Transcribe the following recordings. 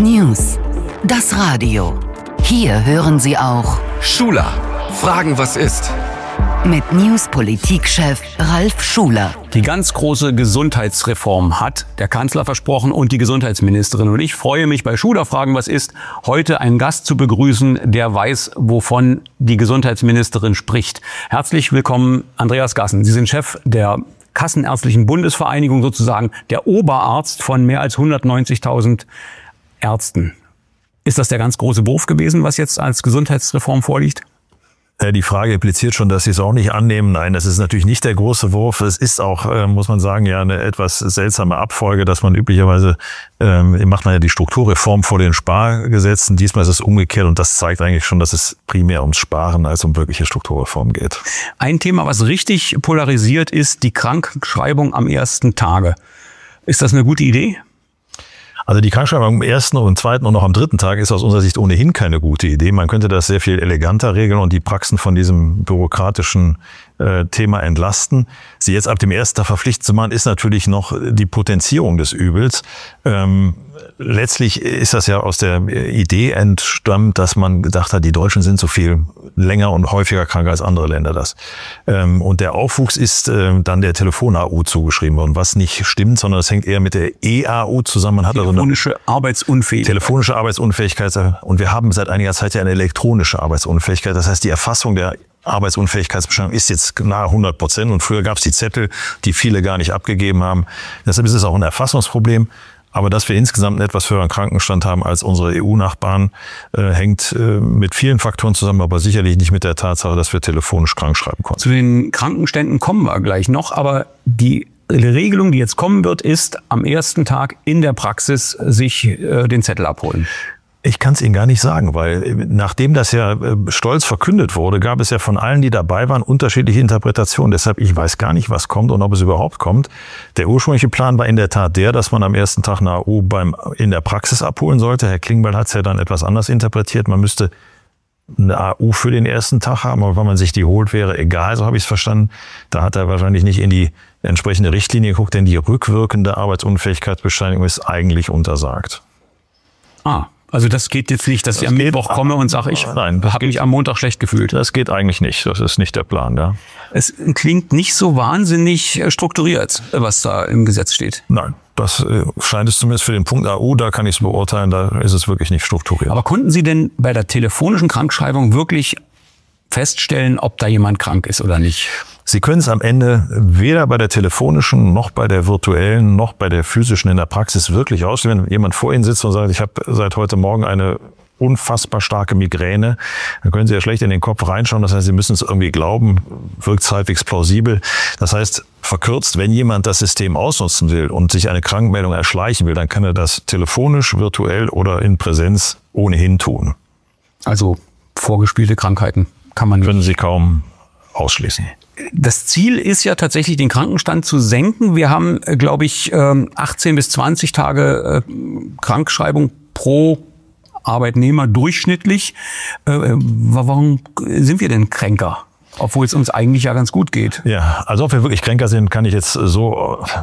News. Das Radio. Hier hören Sie auch Schuler. Fragen, was ist? Mit News-Politikchef Ralf Schuler. Die ganz große Gesundheitsreform hat der Kanzler versprochen und die Gesundheitsministerin. Und ich freue mich bei Schuler Fragen, was ist, heute einen Gast zu begrüßen, der weiß, wovon die Gesundheitsministerin spricht. Herzlich willkommen, Andreas Gassen. Sie sind Chef der Kassenärztlichen Bundesvereinigung, sozusagen der Oberarzt von mehr als 190.000 Ärzten. Ist das der ganz große Wurf gewesen, was jetzt als Gesundheitsreform vorliegt? Die Frage impliziert schon, dass Sie es auch nicht annehmen. Nein, das ist natürlich nicht der große Wurf. Es ist auch, muss man sagen, ja eine etwas seltsame Abfolge, dass man üblicherweise, macht man ja die Strukturreform vor den Spargesetzen. Diesmal ist es umgekehrt und das zeigt eigentlich schon, dass es primär ums Sparen als um wirkliche Strukturreform geht. Ein Thema, was richtig polarisiert, ist die Krankschreibung am ersten Tage. Ist das eine gute Idee? Also die Krankschreibung am ersten und zweiten und noch am dritten Tag ist aus unserer Sicht ohnehin keine gute Idee. Man könnte das sehr viel eleganter regeln und die Praxen von diesem bürokratischen Thema entlasten. Sie jetzt ab dem ersten Tag verpflichtet zu machen, ist natürlich noch die Potenzierung des Übels. Letztlich ist das ja aus der Idee entstammt, dass man gedacht hat, die Deutschen sind so viel länger und häufiger krank als andere Länder das. Und der Aufwuchs ist dann der Telefon-AU zugeschrieben worden, was nicht stimmt, sondern es hängt eher mit der EAU zusammen. Man hat telefonische Arbeitsunfähigkeit. Telefonische Arbeitsunfähigkeit. Und wir haben seit einiger Zeit ja eine elektronische Arbeitsunfähigkeit. Das heißt, die Erfassung der Arbeitsunfähigkeitsbescheinigung ist jetzt nahe 100%. Und früher gab es die Zettel, die viele gar nicht abgegeben haben. Deshalb ist es auch ein Erfassungsproblem. Aber dass wir insgesamt einen etwas höheren Krankenstand haben als unsere EU-Nachbarn, hängt mit vielen Faktoren zusammen, aber sicherlich nicht mit der Tatsache, dass wir telefonisch krank schreiben konnten. Zu den Krankenständen kommen wir gleich noch, aber die Regelung, die jetzt kommen wird, ist am ersten Tag in der Praxis sich den Zettel abholen. Ich kann es Ihnen gar nicht sagen, weil nachdem das ja stolz verkündet wurde, gab es ja von allen, die dabei waren, unterschiedliche Interpretationen. Deshalb, ich weiß gar nicht, was kommt und ob es überhaupt kommt. Der ursprüngliche Plan war in der Tat der, dass man am ersten Tag eine AU in der Praxis abholen sollte. Herr Klingbeil hat es ja dann etwas anders interpretiert. Man müsste eine AU für den ersten Tag haben, aber wenn man sich die holt, wäre egal, so habe ich es verstanden. Da hat er wahrscheinlich nicht in die entsprechende Richtlinie geguckt, denn die rückwirkende Arbeitsunfähigkeitsbescheinigung ist eigentlich untersagt. Also das geht jetzt nicht, dass ich am Mittwoch komme und sage, ich habe mich am Montag schlecht gefühlt. Das geht eigentlich nicht. Das ist nicht der Plan, ja. Es klingt nicht so wahnsinnig strukturiert, was da im Gesetz steht. Nein, das scheint es zumindest für den Punkt AU, da kann ich es beurteilen, da ist es wirklich nicht strukturiert. Aber konnten Sie denn bei der telefonischen Krankschreibung wirklich feststellen, ob da jemand krank ist oder nicht? Sie können es am Ende weder bei der telefonischen, noch bei der virtuellen, noch bei der physischen in der Praxis wirklich ausstellen. Wenn jemand vor Ihnen sitzt und sagt, ich habe seit heute Morgen eine unfassbar starke Migräne, dann können Sie ja schlecht in den Kopf reinschauen. Das heißt, Sie müssen es irgendwie glauben, wirkt halbwegs plausibel. Das heißt, verkürzt, wenn jemand das System ausnutzen will und sich eine Krankmeldung erschleichen will, dann kann er das telefonisch, virtuell oder in Präsenz ohnehin tun. Also vorgespielte Krankheiten können Sie kaum ausschließen. Das Ziel ist ja tatsächlich, den Krankenstand zu senken. Wir haben, glaube ich, 18 bis 20 Tage Krankschreibung pro Arbeitnehmer durchschnittlich. Warum sind wir denn kränker? Obwohl es uns eigentlich ja ganz gut geht. Ja, also ob wir wirklich kränker sind, kann ich jetzt so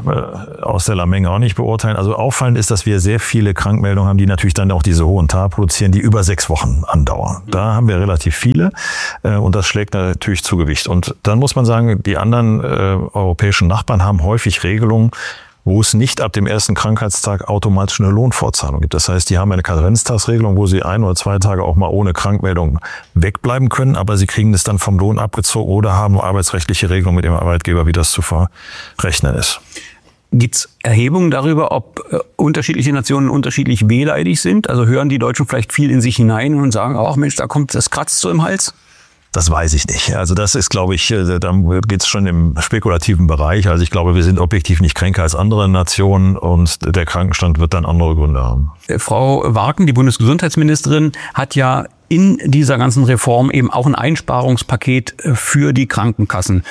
aus der Menge auch nicht beurteilen. Also auffallend ist, dass wir sehr viele Krankmeldungen haben, die natürlich dann auch diese hohen Tage produzieren, die über 6 Wochen andauern. Da haben wir relativ viele und das schlägt natürlich zu Gewicht. Und dann muss man sagen, die anderen europäischen Nachbarn haben häufig Regelungen, wo es nicht ab dem ersten Krankheitstag automatisch eine Lohnfortzahlung gibt. Das heißt, die haben eine Karenztagsregelung, wo sie 1 oder 2 Tage auch mal ohne Krankmeldung wegbleiben können, aber sie kriegen das dann vom Lohn abgezogen oder haben arbeitsrechtliche Regelungen mit dem Arbeitgeber, wie das zu verrechnen ist. Gibt es Erhebungen darüber, ob unterschiedliche Nationen unterschiedlich wehleidig sind? Also hören die Deutschen vielleicht viel in sich hinein und sagen, ach Mensch, das kratzt so im Hals? Das weiß ich nicht. Also das ist, glaube ich, da geht es schon im spekulativen Bereich. Also ich glaube, wir sind objektiv nicht kränker als andere Nationen und der Krankenstand wird dann andere Gründe haben. Frau Warken, die Bundesgesundheitsministerin, hat ja in dieser ganzen Reform eben auch ein Einsparungspaket für die Krankenkassen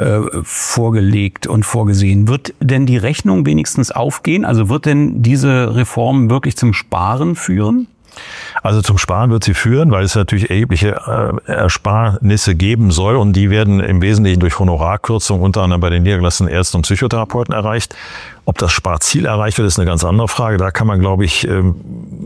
vorgelegt und vorgesehen. Wird denn die Rechnung wenigstens aufgehen? Also wird denn diese Reform wirklich zum Sparen führen? Also zum Sparen wird sie führen, weil es natürlich erhebliche Ersparnisse geben soll und die werden im Wesentlichen durch Honorarkürzung unter anderem bei den niedergelassenen Ärzten und Psychotherapeuten erreicht. Ob das Sparziel erreicht wird, ist eine ganz andere Frage. Da kann man, glaube ich,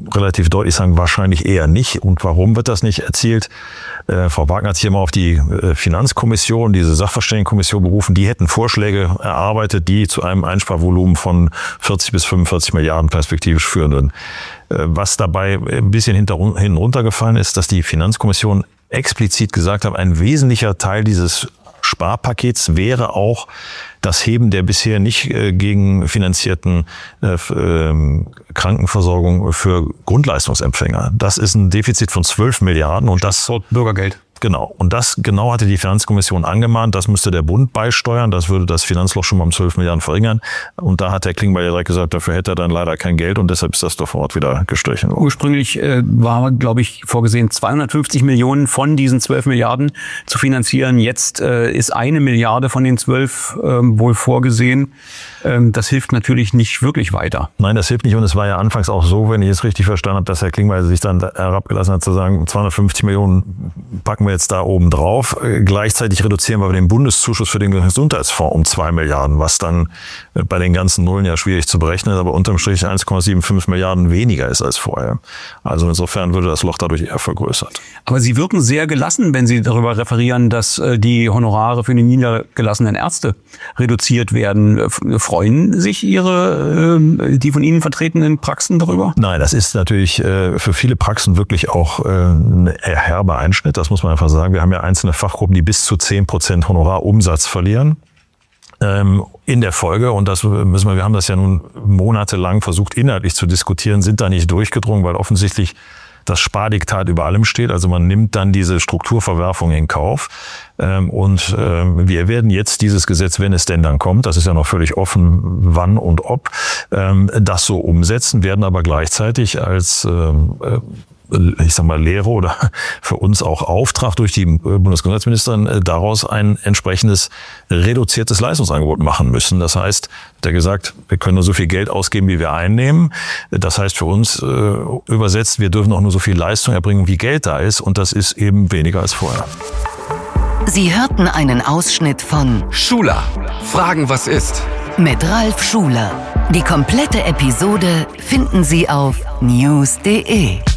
relativ deutlich sagen, wahrscheinlich eher nicht. Und warum wird das nicht erzielt? Frau Wagner hat sich immer auf die Finanzkommission, diese Sachverständigenkommission berufen. Die hätten Vorschläge erarbeitet, die zu einem Einsparvolumen von 40 bis 45 Milliarden perspektivisch führen würden. Was dabei ein bisschen hinten runtergefallen ist, dass die Finanzkommission explizit gesagt hat, ein wesentlicher Teil dieses Sparpakets wäre auch das Heben der bisher nicht gegenfinanzierten Krankenversorgung für Grundleistungsempfänger. Das ist ein Defizit von 12 Milliarden und das Bürgergeld. Genau. Und das genau hatte die Finanzkommission angemahnt. Das müsste der Bund beisteuern. Das würde das Finanzloch schon mal um 12 Milliarden verringern. Und da hat Herr Klingbeil ja direkt gesagt, dafür hätte er dann leider kein Geld und deshalb ist das sofort wieder gestrichen worden. Ursprünglich war, glaube ich, vorgesehen, 250 Millionen von diesen 12 Milliarden zu finanzieren. Jetzt ist 1 Milliarde von den 12 wohl vorgesehen. Das hilft natürlich nicht wirklich weiter. Nein, das hilft nicht. Und es war ja anfangs auch so, wenn ich es richtig verstanden habe, dass Herr Klingbeil sich dann herabgelassen hat zu sagen, 250 Millionen packen wir jetzt da oben drauf. Gleichzeitig reduzieren wir den Bundeszuschuss für den Gesundheitsfonds um 2 Milliarden, was dann bei den ganzen Nullen ja schwierig zu berechnen ist, aber unterm Strich 1,75 Milliarden weniger ist als vorher. Also insofern würde das Loch dadurch eher vergrößert. Aber Sie wirken sehr gelassen, wenn Sie darüber referieren, dass die Honorare für die niedergelassenen Ärzte reduziert werden. Freuen sich die von Ihnen vertretenen Praxen darüber? Nein, das ist natürlich für viele Praxen wirklich auch ein herber Einschnitt. Das muss man einfach sagen. Wir haben ja einzelne Fachgruppen, die bis zu 10% Honorarumsatz verlieren. In der Folge, und wir haben das ja nun monatelang versucht inhaltlich zu diskutieren, sind da nicht durchgedrungen, weil offensichtlich das Spardiktat über allem steht. Also man nimmt dann diese Strukturverwerfung in Kauf. Und wir werden jetzt dieses Gesetz, wenn es denn dann kommt, das ist ja noch völlig offen, wann und ob, das so umsetzen, werden aber gleichzeitig als Lehre oder für uns auch Auftrag durch die Bundesgesundheitsministerin daraus ein entsprechendes reduziertes Leistungsangebot machen müssen. Das heißt, hat er gesagt, wir können nur so viel Geld ausgeben, wie wir einnehmen. Das heißt für uns übersetzt, wir dürfen auch nur so viel Leistung erbringen, wie Geld da ist. Und das ist eben weniger als vorher. Sie hörten einen Ausschnitt von Schuler, Fragen, was ist? Mit Ralf Schuler. Die komplette Episode finden Sie auf news.de.